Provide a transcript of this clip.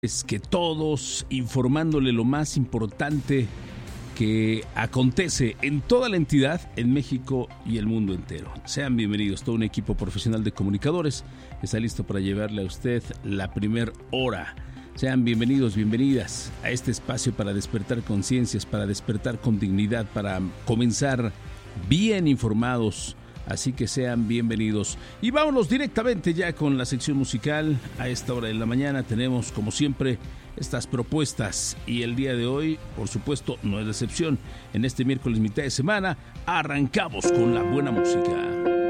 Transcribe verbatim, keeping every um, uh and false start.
Es que todos, informándole lo más importante que acontece en toda la entidad, en México y el mundo entero. Sean bienvenidos, todo un equipo profesional de comunicadores está listo para llevarle a usted la primer hora. Sean bienvenidos, bienvenidas a este espacio para despertar conciencias, para despertar con dignidad, para comenzar bien informados. Así que sean bienvenidos. Y vámonos directamente ya con la sección musical. A esta hora de la mañana tenemos, como siempre, estas propuestas. Y el día de hoy, por supuesto, no es la excepción. En este miércoles mitad de semana, arrancamos con la buena música.